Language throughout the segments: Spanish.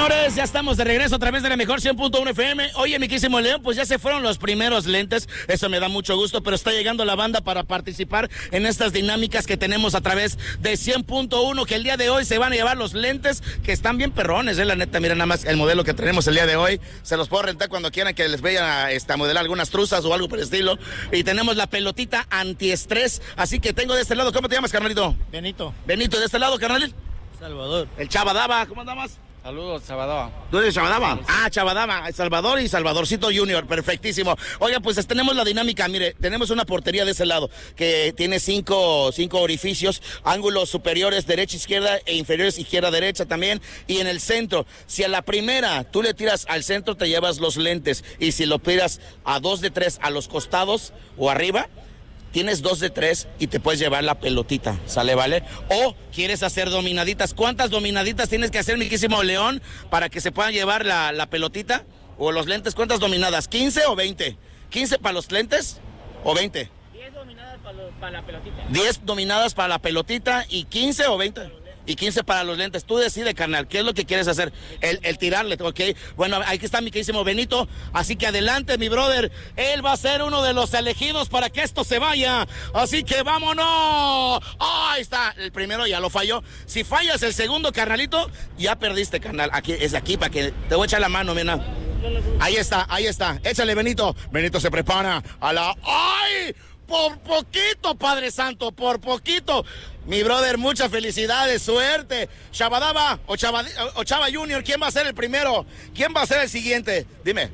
señores, ya estamos de regreso a través de la mejor 100.1 FM. Oye, mi querísimo León, pues ya se fueron los primeros lentes. Eso me da mucho gusto, pero está llegando la banda para participar en estas dinámicas que tenemos a través de 100.1, que el día de hoy se van a llevar los lentes, que están bien perrones, la neta. Mira nada más el modelo que tenemos el día de hoy. Se los puedo rentar cuando quieran que les vayan a modelar algunas truzas o algo por el estilo. Y tenemos la pelotita antiestrés. Así que tengo de este lado, ¿cómo te llamas, carnalito? Benito. Benito, de este lado, carnal. Salvador. El Chavadaba, ¿cómo andamos? Saludos, Chavadaba. ¿Tú eres Chavadaba? Ah, Chavadaba, Salvador y Salvadorcito Junior, perfectísimo. Oiga, pues tenemos la dinámica, mire, tenemos una portería de ese lado que tiene cinco orificios, ángulos superiores, derecha, izquierda e inferiores, izquierda, derecha también. Y en el centro, si a la primera tú le tiras al centro, te llevas los lentes. Y si lo tiras a 2 de 3 a los costados o arriba, tienes 2 de 3 y te puedes llevar la pelotita, ¿sale, vale? O quieres hacer dominaditas. ¿Cuántas dominaditas tienes que hacer, mi querísimo León, para que se puedan llevar la pelotita o los lentes? ¿Cuántas dominadas? ¿15 o 20? ¿15 para los lentes o 20? 10 dominadas para la pelotita. 10 dominadas para la pelotita y 15 o 20. Y 15 para los lentes. Tú decides, carnal, ¿qué es lo que quieres hacer? El tirarle, ¿ok? Bueno, aquí está mi querísimo Benito. Así que adelante, mi brother. Él va a ser uno de los elegidos para que esto se vaya. Así que vámonos. ¡Oh, ahí está! El primero ya lo falló. Si fallas el segundo, carnalito, ya perdiste, carnal. Aquí, es aquí para que te voy a echar la mano, mira. Ahí está, ahí está. Échale, Benito. Benito se prepara a la... ¡Ay! Por poquito, Padre Santo, por poquito. Mi brother, muchas felicidades, suerte. Chavadaba o Chava Junior, ¿quién va a ser el primero? ¿Quién va a ser el siguiente? Dime.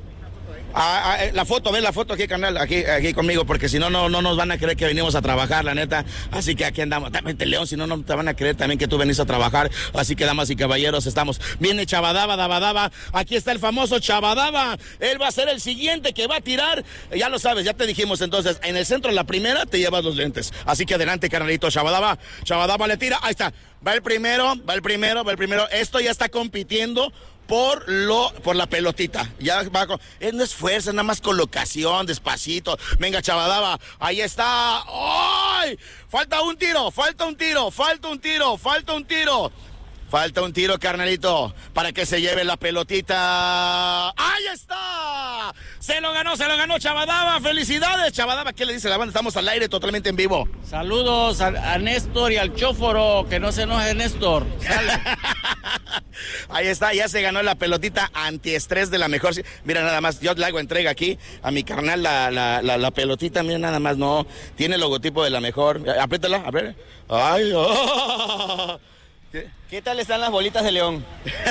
La foto, ven la foto aquí, canal, aquí conmigo, porque si no, no nos van a creer que venimos a trabajar, la neta. Así que aquí andamos. Vente, León, si no, no te van a creer también que tú venís a trabajar. Así que, damas y caballeros, estamos. Viene Chavadaba, Dabadaba. Aquí está el famoso Chavadaba. Él va a ser el siguiente que va a tirar. Ya lo sabes, ya te dijimos entonces. En el centro, la primera, te llevas los lentes. Así que adelante, carnalito, Chavadaba. Chavadaba le tira. Ahí está. Va el primero. Esto ya está compitiendo por la pelotita. Ya va no es fuerza, nada más colocación, despacito. Venga, Chavadaba, ahí está. ¡Ay! Falta un tiro, carnalito, para que se lleve la pelotita. ¡Ahí está! Se lo ganó Chavadaba. ¡Felicidades, Chavadaba! ¿Qué le dice la banda? Estamos al aire, totalmente en vivo. Saludos a Néstor y al Chóforo, que no se enoje Néstor. Ahí está, ya se ganó la pelotita antiestrés de la mejor. Mira nada más, yo le hago entrega aquí a mi carnal la pelotita, mira nada más, no, tiene el logotipo de la mejor. Apriétala, a ver. ¡Ay, oh! ¿Qué tal están las bolitas de León?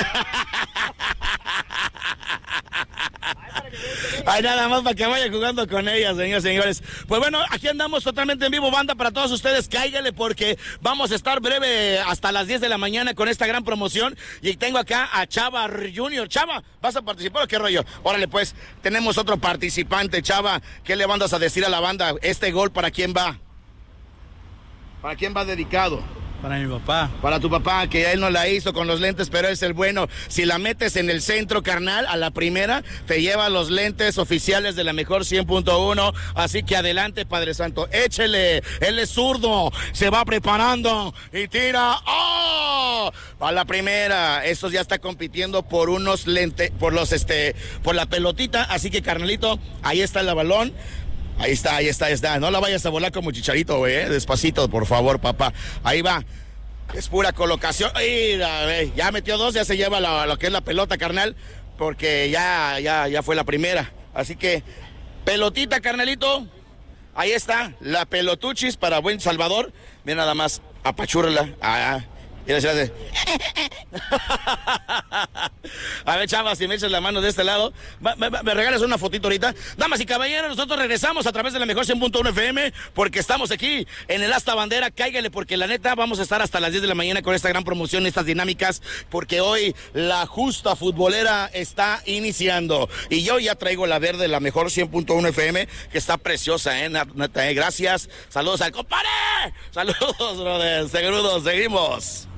Ay, nada más para que vaya jugando con ellas, señores. Pues bueno, aquí andamos totalmente en vivo, banda, para todos ustedes. Cáigale porque vamos a estar breve hasta las 10 de la mañana con esta gran promoción. Y tengo acá a Chava Junior. Chava, ¿vas a participar o qué rollo? Órale, pues, tenemos otro participante, Chava. ¿Qué le mandas a decir a la banda? ¿Este gol para quién va? ¿Para quién va dedicado? Para mi papá. Para tu papá, que él no la hizo con los lentes, pero es el bueno. Si la metes en el centro, carnal, a la primera, te lleva los lentes oficiales de la mejor 100.1. Así que adelante, Padre Santo, échele. Él es zurdo, se va preparando y tira. ¡Oh! A la primera. Estos ya está compitiendo por unos lentes, por la pelotita. Así que, carnalito, ahí está el balón. Ahí está. No la vayas a volar como Chicharito, güey, Despacito, por favor, papá. Ahí va. Es pura colocación. Mira, ya metió 2, ya se lleva lo que es la pelota, carnal. Porque ya fue la primera. Así que, pelotita, carnalito. Ahí está, la pelotuchis para buen Salvador. Mira nada más, apachúrala. Mira, a ver, Chava, si me echas la mano de este lado, me regalas una fotito ahorita. Damas y caballeros, nosotros regresamos a través de la mejor 100.1 FM, porque estamos aquí en el Asta Bandera. Cáigale, porque la neta vamos a estar hasta las 10 de la mañana con esta gran promoción, estas dinámicas, porque hoy la justa futbolera está iniciando. Y yo ya traigo la verde, la mejor 100.1 FM, que está preciosa, neta, gracias. Saludos al compadre. Saludos, brother. Seguimos.